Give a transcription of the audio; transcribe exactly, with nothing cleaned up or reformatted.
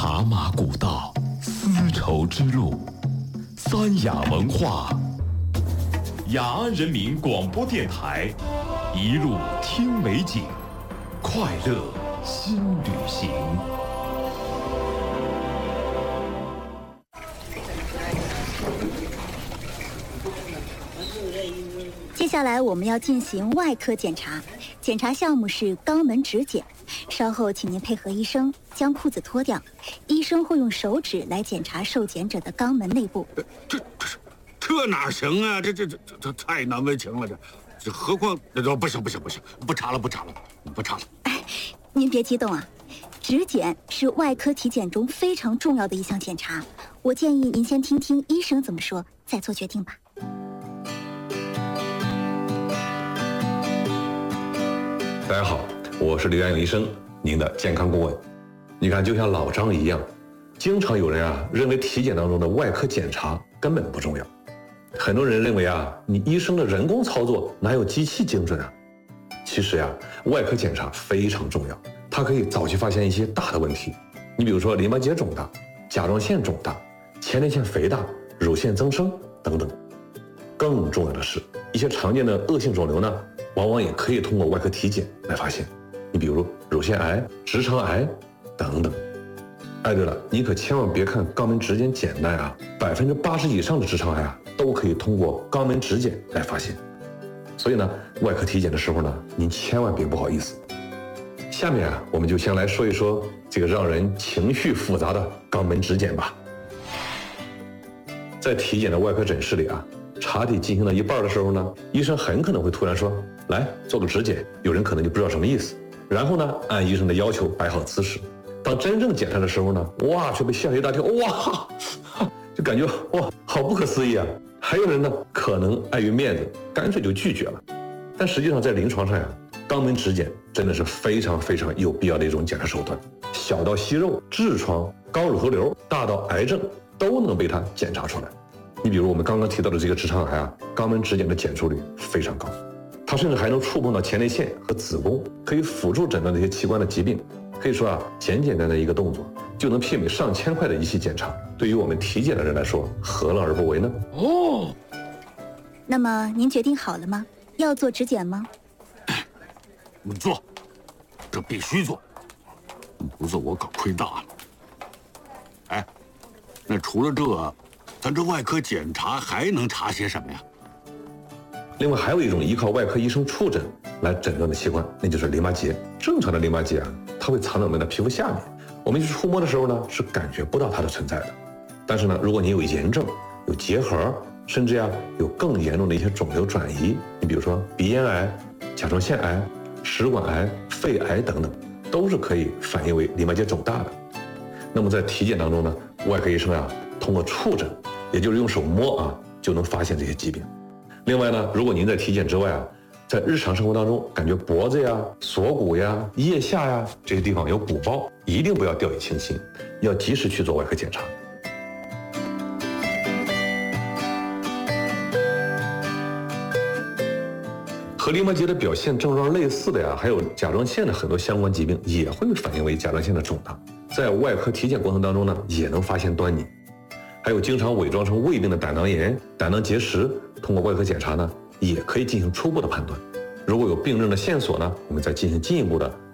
茶马古道，丝绸之路，三雅文化。雅安人民广播电台，一路听美景，快乐新旅行。 接下来我们要进行外科检查，检查项目是肛门指检。稍后请您配合医生将裤子脱掉，医生会用手指来检查受检者的肛门内部。 这这是这哪行啊？这这这这太难为情了，这这何况这不行不行不行，不查了不查了不查了。 哎，您别激动啊，指检是外科体检中非常重要的一项检查，我建议您先听听医生怎么说，再做决定吧。 大家好，我是刘元勇医生，您的健康顾问。你看，就像老张一样，经常有人啊认为体检当中的外科检查根本不重要。很多人认为啊，你医生的人工操作哪有机器精准啊？其实呀、啊，外科检查非常重要，它可以早期发现一些大的问题。你比如说淋巴结肿大、甲状腺肿大、前列腺肥大、乳腺增生等等。更重要的是，一些常见的恶性肿瘤呢，往往也可以通过外科体检来发现。你比如乳腺癌、直肠癌等等。哎，对了，你可千万别看肛门指检简单啊，百分之八十以上的直肠癌啊，都可以通过肛门指检来发现。所以呢，外科体检的时候呢，您千万别不好意思。下面啊，我们就先来说一说这个让人情绪复杂的肛门指检吧。在体检的外科诊室里啊，查体进行到一半的时候呢，医生很可能会突然说：“来做个指检。”有人可能就不知道什么意思，然后呢，按医生的要求摆好姿势。当真正检查的时候呢，哇，却被吓了一大跳，哇，就感觉哇，好不可思议啊！还有人呢，可能碍于面子，干脆就拒绝了。但实际上，在临床上呀，肛门指检真的是非常非常有必要的一种检查手段。小到息肉、痔疮、高乳头瘤，大到癌症，都能被它检查出来。你比如我们刚刚提到的这个直肠癌啊，肛门指检的检出率非常高，它甚至还能触碰到前列腺和子宫，可以辅助诊断这些器官的疾病。可以说啊，简简单单一个动作就能媲美上千块的仪器检查，对于我们体检的人来说，何乐而不为呢？ 哦， 那么您决定好了吗？要做指检吗？ 你做，这必须做，不做我可亏大了。哎，那除了这，咱这外科检查还能查些什么呀？ 另外还有一种依靠外科医生触诊来诊断的器官，那就是淋巴结。正常的淋巴结啊，它会藏在我们的皮肤下面，我们去触摸的时候呢，是感觉不到它的存在的。但是呢，如果你有炎症、有结核，甚至呀有更严重的一些肿瘤转移，你比如说鼻咽癌、甲状腺癌、食管癌、肺癌等等，都是可以反映为淋巴结肿大的。那么在体检当中呢，外科医生啊，通过触诊，也就是用手摸啊，就能发现这些疾病。另外呢，如果您在体检之外啊，在日常生活当中感觉脖子呀、锁骨呀、腋下呀这些地方有鼓包，一定不要掉以轻心，要及时去做外科检查。和淋巴结的表现症状类似的呀，还有甲状腺的很多相关疾病也会反映为甲状腺的肿大，在外科体检过程当中呢，也能发现端倪。还有经常伪装成胃病的胆囊炎、胆囊结石，通过外科检查呢，也可以进行初步的判断。如果有病症的线索呢，我们再进行进一步的